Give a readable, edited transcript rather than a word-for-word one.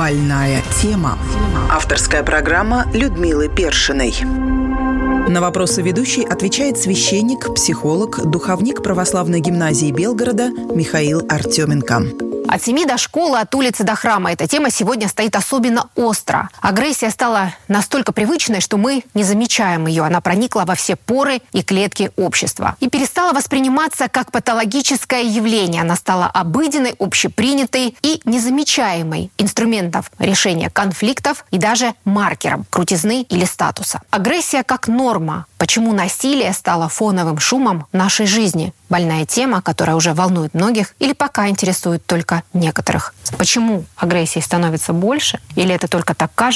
Больная тема. Авторская программа Людмилы Першиной. На вопросы ведущей отвечает священник, психолог, духовник православной гимназии Белгорода Михаил Артеменко. От семьи до школы, от улицы до храма. Эта тема сегодня стоит особенно остро. Агрессия стала настолько привычной, что мы не замечаем ее. Она проникла во все поры и клетки общества. И перестала восприниматься как патологическое явление. Она стала обыденной, общепринятой и незамечаемой инструментом решения конфликтов и даже маркером крутизны или статуса. Агрессия как норма. Почему насилие стало фоновым шумом в нашей жизни? Больная тема, которая уже волнует многих или пока интересует только некоторых. Почему агрессии становится больше? Или это только так кажется?